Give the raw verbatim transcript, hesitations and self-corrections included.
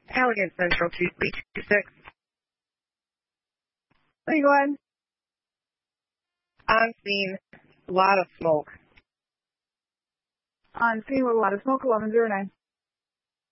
Allegan Central two three two six. Where you going? On scene, a lot of smoke. On scene with a lot of smoke, eleven oh nine.